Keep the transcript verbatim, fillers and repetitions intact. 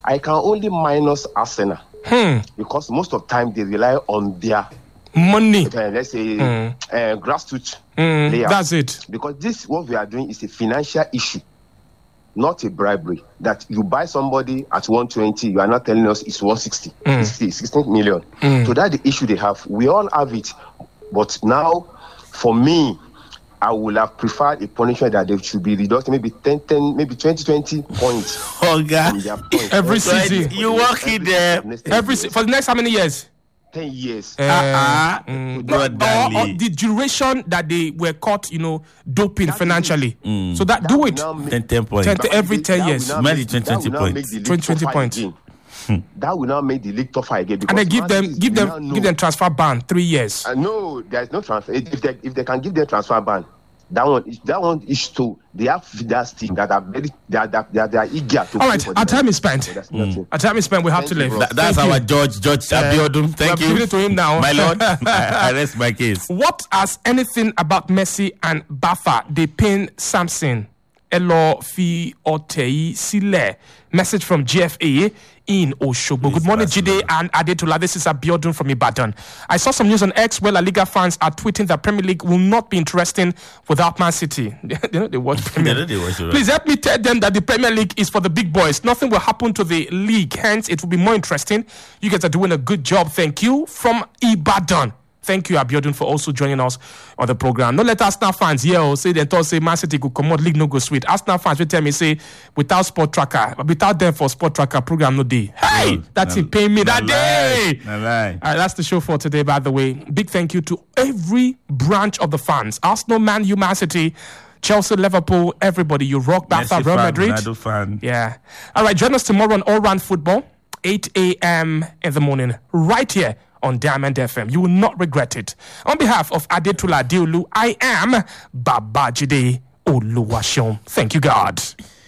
I can only minus Arsenal Hmm. because most of the time they rely on their money. uh, let's say Mm. uh, grassroots Mm, players. that's it. Because this what we are doing is a financial issue, not a bribery. That you buy somebody at one twenty, you are not telling us it's one sixty, Mm. sixty, sixteen million. Mm. So that's the issue they have. We all have it, but now, for me, I would have preferred a punishment that they should be reduced maybe ten, ten, maybe twenty, twenty points. Oh God! from their points. Every So season. You work in there Every se- for the next how many years? ten years. Uh, Uh-uh. mm, No, or, or darling. the duration that they were caught, you know, doping That financially. Mm. So that, That do will it. now make- ten, ten points. ten, every ten that will years. now Maybe make- twenty, that will twenty now make points. the league twenty, twenty tougher points. again. That will now make the league tougher again. And then because give Man them, City, give we them, now know- give them transfer ban three years. Uh, no, there is no transfer. If they if they can give them transfer ban, that one is that one is to they have that team that are very they are that they are, they are eager to. All play right, for our the time league. is spent. So that's nothing. Our time is spent. We have Thank to you, leave. bro. That- that's Thank our you. George George Abiodun. Thank we you. have given it to him now. My lord. I, I rest my case. What has anything about Messi and Bafa they pin Samson? Elo fi otei sile. Message from G F A in Oshogbo. Good morning, Jide and Adetola. This is Abiodun from Ibadan. I saw some news on X where La Liga fans are tweeting that Premier League will not be interesting without Man City. They know they watch Premier They know League. they watch it, right? Please help me tell them that the Premier League is for the big boys. Nothing will happen to the league. Hence, it will be more interesting. You guys are doing a good job. Thank you. From Ibadan. Thank you, Abiodun, for also joining us on the program. Don't let Arsenal fans here or say they thought say Man City could come out, league no go sweet. Arsenal fans will tell me say without Sport Tracker, without them for Sport Tracker program no day. Hey, Good. that's Na- it. Pay me na that day. lie. Na lie. All right, that's the show for today. By the way, big thank you to every branch of the fans: Arsenal, Man U, Man City, Chelsea, Liverpool, everybody. You rock, Barca, Messi Real fan, Madrid. Ronaldo fan. Yeah. All right, join us tomorrow on All Round Football, eight a.m. in the morning, right here on Diamond F M. You will not regret it. On behalf of Adetola Adeolu, I am Babajide Oluwaseun. Thank you, God.